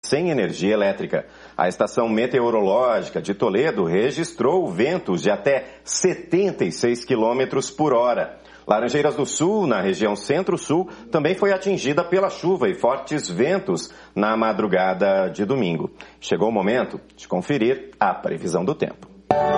sem energia elétrica. A estação meteorológica de Toledo registrou ventos de até 76 km por hora. Laranjeiras do Sul, na região Centro-Sul, também foi atingida pela chuva e fortes ventos na madrugada de domingo. Chegou o momento de conferir a previsão do tempo.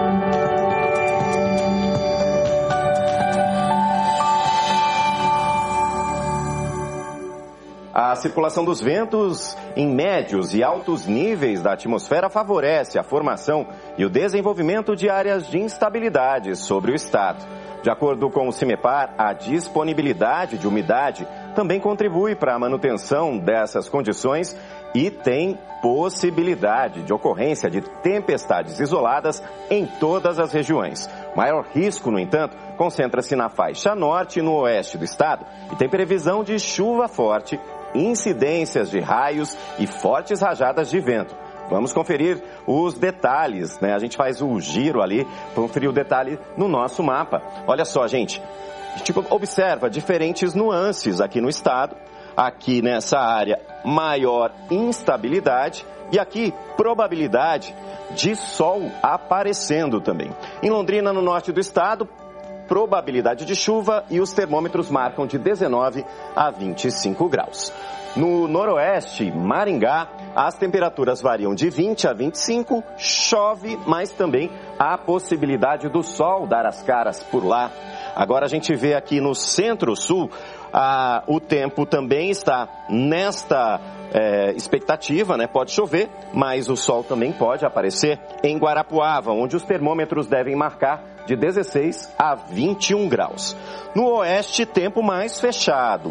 A circulação dos ventos em médios e altos níveis da atmosfera favorece a formação e o desenvolvimento de áreas de instabilidade sobre o estado. De acordo com o CIMEPAR, a disponibilidade de umidade também contribui para a manutenção dessas condições e tem possibilidade de ocorrência de tempestades isoladas em todas as regiões. O maior risco, no entanto, concentra-se na faixa norte e no oeste do estado e tem previsão de chuva forte, incidências de raios e fortes rajadas de vento. Vamos conferir os detalhes, né? A gente faz o giro ali, conferir o detalhe no nosso mapa. Olha só, gente, a gente observa diferentes nuances aqui no estado. Aqui nessa área, maior instabilidade e aqui probabilidade de sol aparecendo também. Em Londrina, no norte do estado, probabilidade de chuva e os termômetros marcam de 19 a 25 graus. No noroeste, Maringá, as temperaturas variam de 20 a 25, chove, mas também há a possibilidade do sol dar as caras por lá. Agora a gente vê aqui no centro-sul, o tempo também está nesta expectativa, né? Pode chover, mas o sol também pode aparecer em Guarapuava, onde os termômetros devem marcar de 16 a 21 graus. No oeste, tempo mais fechado.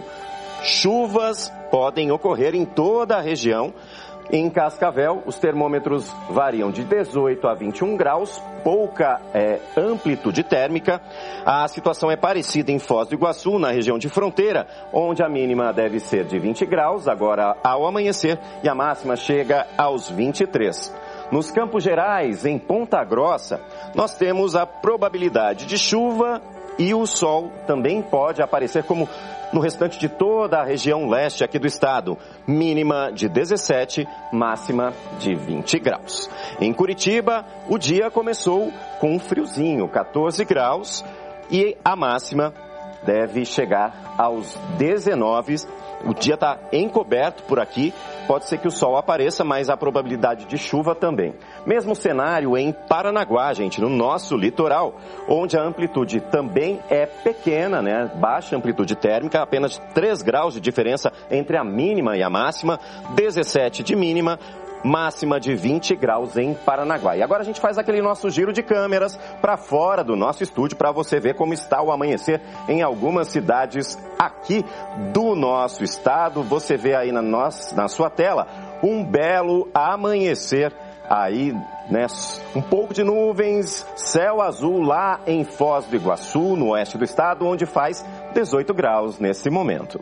Chuvas podem ocorrer em toda a região. Em Cascavel, os termômetros variam de 18 a 21 graus, pouca amplitude térmica. A situação é parecida em Foz do Iguaçu, na região de fronteira, onde a mínima deve ser de 20 graus, agora ao amanhecer, e a máxima chega aos 23. Nos Campos Gerais, em Ponta Grossa, nós temos a probabilidade de chuva e o sol também pode aparecer como no restante de toda a região leste aqui do estado. Mínima de 17, máxima de 20 graus. Em Curitiba, o dia começou com um friozinho, 14 graus, e a máxima deve chegar aos 19. O dia está encoberto por aqui, pode ser que o sol apareça, mas a probabilidade de chuva também. Mesmo cenário em Paranaguá, gente, no nosso litoral, onde a amplitude também é pequena, né? Baixa amplitude térmica, apenas 3 graus de diferença entre a mínima e a máxima, 17 de mínima, máxima de 20 graus em Paranaguá. E agora a gente faz aquele nosso giro de câmeras para fora do nosso estúdio para você ver como está o amanhecer em algumas cidades aqui do nosso estado. Você vê aí na sua tela um belo amanhecer aí, né? Um pouco de nuvens, céu azul lá em Foz do Iguaçu, no oeste do estado, onde faz 18 graus nesse momento.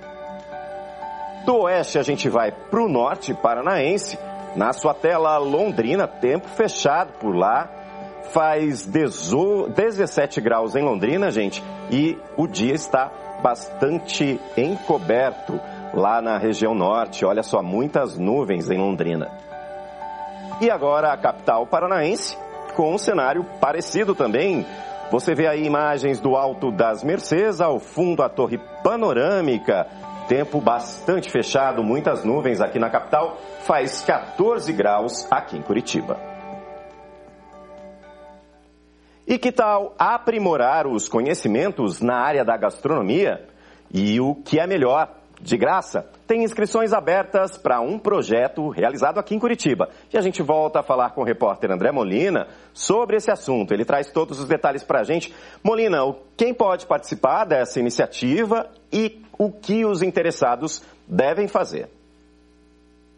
Do oeste a gente vai para o norte paranaense. Na sua tela, Londrina, tempo fechado por lá, faz 17 graus em Londrina, gente, e o dia está bastante encoberto lá na região norte. Olha só, muitas nuvens em Londrina. E agora a capital paranaense, com um cenário parecido também. Você vê aí imagens do Alto das Mercês, ao fundo a Torre Panorâmica. Tempo bastante fechado, muitas nuvens aqui na capital, faz 14 graus aqui em Curitiba. E que tal aprimorar os conhecimentos na área da gastronomia? E o que é melhor, de graça, tem inscrições abertas para um projeto realizado aqui em Curitiba. E a gente volta a falar com o repórter André Molina sobre esse assunto. Ele traz todos os detalhes para a gente. Molina, quem pode participar dessa iniciativa e o que os interessados devem fazer?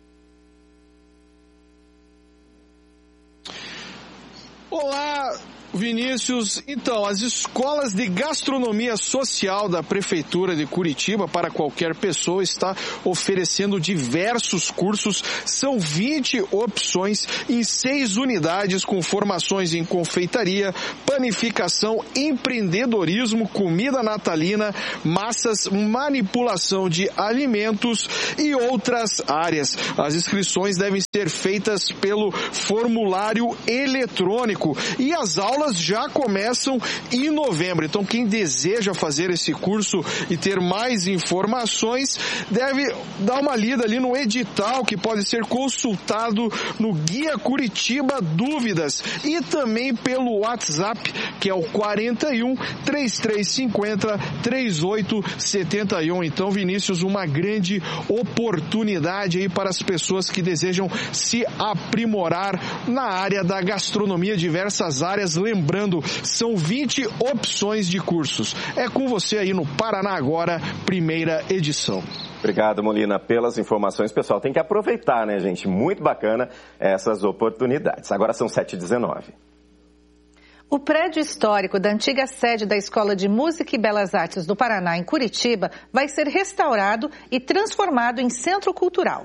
Olá, Vinícius, então, as escolas de gastronomia social da Prefeitura de Curitiba, para qualquer pessoa, está oferecendo diversos cursos. São 20 opções em 6 unidades com formações em confeitaria, panificação, empreendedorismo, comida natalina, massas, manipulação de alimentos e outras áreas. As inscrições devem ser feitas pelo formulário eletrônico e as aulas já começam em novembro. Então, quem deseja fazer esse curso e ter mais informações, deve dar uma lida ali no edital, que pode ser consultado no Guia Curitiba Dúvidas e também pelo WhatsApp, que é o 41 3350 3871. Então, Vinícius, uma grande oportunidade aí para as pessoas que desejam se aprimorar na área da gastronomia, diversas áreas. Lembrando, são 20 opções de cursos. É com você aí no Paraná Agora, primeira edição. Obrigado, Molina, pelas informações. Pessoal, tem que aproveitar, né, gente? Muito bacana essas oportunidades. Agora são 7h19. O prédio histórico da antiga sede da Escola de Música e Belas Artes do Paraná, em Curitiba, vai ser restaurado e transformado em centro cultural.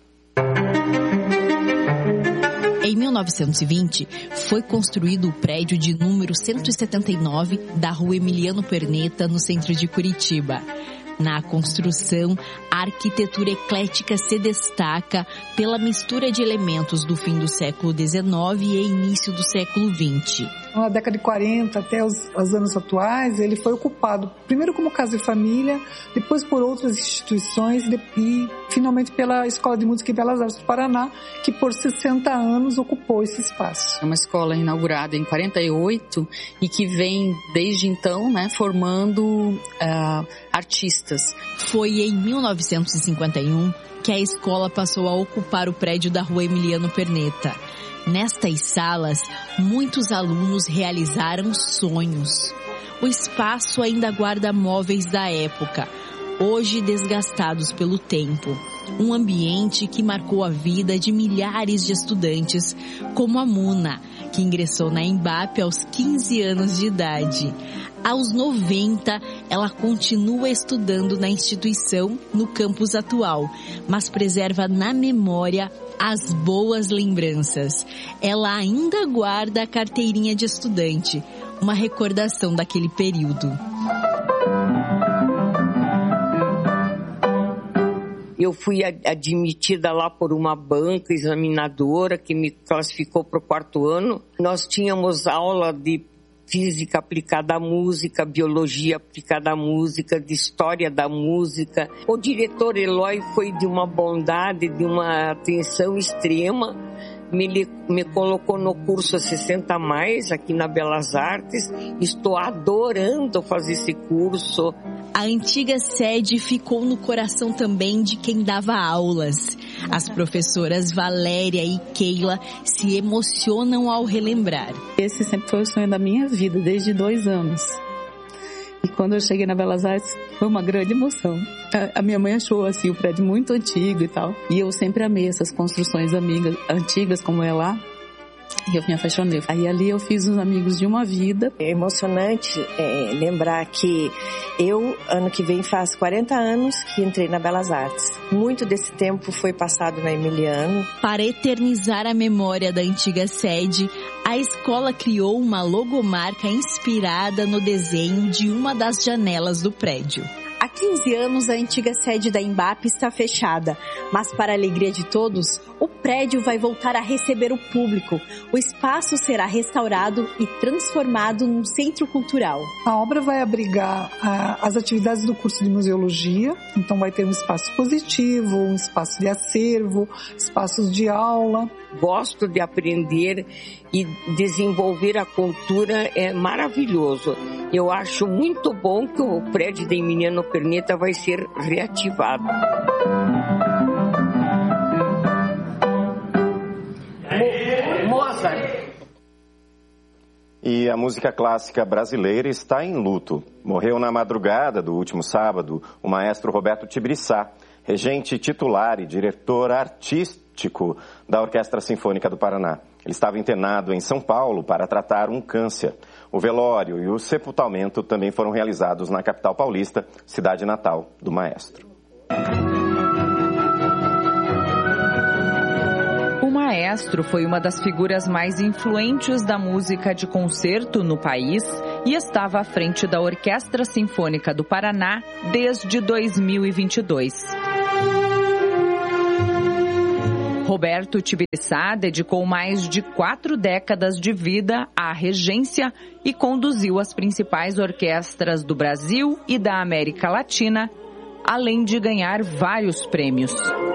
Em 1920, foi construído o prédio de número 179 da Rua Emiliano Perneta, no centro de Curitiba. Na construção, a arquitetura eclética se destaca pela mistura de elementos do fim do século XIX e início do século XX. Na década de 40 até os anos atuais, ele foi ocupado primeiro como casa de família, depois por outras instituições e finalmente pela Escola de Música e Belas Artes do Paraná, que por 60 anos ocupou esse espaço. É uma escola inaugurada em 48 e que vem desde então, né, formando artistas. Foi em 1951 que a escola passou a ocupar o prédio da Rua Emiliano Perneta. Nestas salas, muitos alunos realizaram sonhos. O espaço ainda guarda móveis da época, hoje desgastados pelo tempo. Um ambiente que marcou a vida de milhares de estudantes, como a Muna, que ingressou na Embap aos 15 anos de idade. Aos 90, ela continua estudando na instituição no campus atual, mas preserva na memória as boas lembranças. Ela ainda guarda a carteirinha de estudante, uma recordação daquele período. Eu fui admitida lá por uma banca examinadora que me classificou para o 4º ano. Nós tínhamos aula de física aplicada à música, biologia aplicada à música, de história da música. O diretor Eloy foi de uma bondade, de uma atenção extrema. Me colocou no curso 60+, aqui na Belas Artes. Estou adorando fazer esse curso. A antiga sede ficou no coração também de quem dava aulas. As professoras Valéria e Keila se emocionam ao relembrar. Esse sempre foi o sonho da minha vida, desde 2 anos. E quando eu cheguei na Belas Artes, foi uma grande emoção. A minha mãe achou assim, o prédio muito antigo e tal. E eu sempre amei essas construções antigas como é lá. E eu me apaixonei. Aí ali eu fiz uns amigos de uma vida. É emocionante lembrar que eu, ano que vem, faço 40 anos que entrei na Belas Artes. Muito desse tempo foi passado na Emiliano. Para eternizar a memória da antiga sede, a escola criou uma logomarca inspirada no desenho de uma das janelas do prédio. Há 15 anos, a antiga sede da Embap está fechada, mas para a alegria de todos, o prédio vai voltar a receber o público. O espaço será restaurado e transformado num centro cultural. A obra vai abrigar as atividades do curso de museologia, então vai ter um espaço expositivo, um espaço de acervo, espaços de aula. Gosto de aprender e desenvolver a cultura, é maravilhoso. Eu acho muito bom que o prédio da Emiliano Perneta vai ser reativado. Mozart. E a música clássica brasileira está em luto. Morreu na madrugada do último sábado o maestro Roberto Tibriçá, regente titular e diretor artístico acústico da Orquestra Sinfônica do Paraná. Ele estava internado em São Paulo para tratar um câncer. O velório e o sepultamento também foram realizados na capital paulista, cidade natal do maestro. O maestro foi uma das figuras mais influentes da música de concerto no país e estava à frente da Orquestra Sinfônica do Paraná desde 2022. Roberto Tibiriçá dedicou mais de 4 décadas de vida à regência e conduziu as principais orquestras do Brasil e da América Latina, além de ganhar vários prêmios.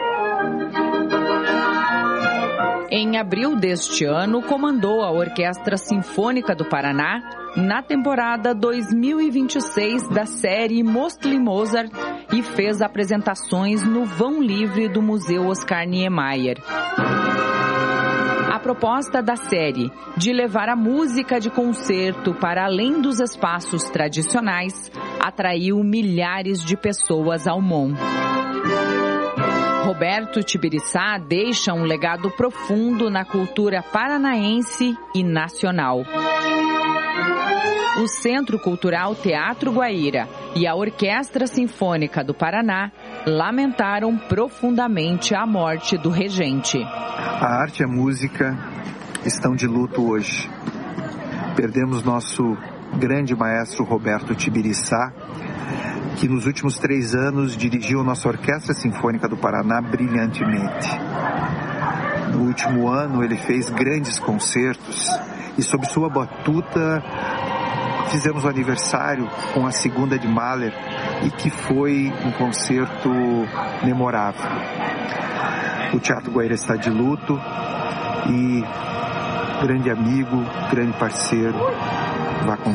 Em abril deste ano, comandou a Orquestra Sinfônica do Paraná na temporada 2026 da série Mostly Mozart e fez apresentações no vão livre do Museu Oscar Niemeyer. A proposta da série, de levar a música de concerto para além dos espaços tradicionais, atraiu milhares de pessoas ao MON. Roberto Tibiriçá deixa um legado profundo na cultura paranaense e nacional. O Centro Cultural Teatro Guaíra e a Orquestra Sinfônica do Paraná lamentaram profundamente a morte do regente. A arte e a música estão de luto hoje. Perdemos nosso grande maestro Roberto Tibiriçá, que nos últimos 3 anos dirigiu a nossa Orquestra Sinfônica do Paraná brilhantemente. No último ano ele fez grandes concertos e sob sua batuta fizemos o aniversário com a segunda de Mahler e que foi um concerto memorável. O Teatro Guaíra está de luto e grande amigo, grande parceiro, vá com